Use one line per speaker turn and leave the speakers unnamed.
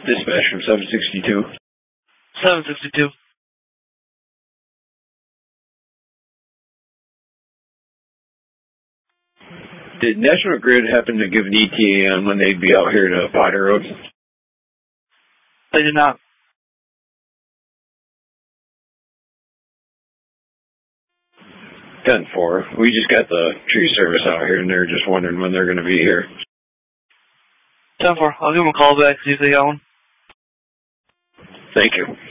Dispatch from 762.
762.
Did National Grid happen to give an ETA on when they'd be out here to Potter Road?
They did not.
10-4. We just got the tree service out here, and they're just wondering when they're going to be here.
10-4. I'll give them a call back, see if they got one.
Thank you.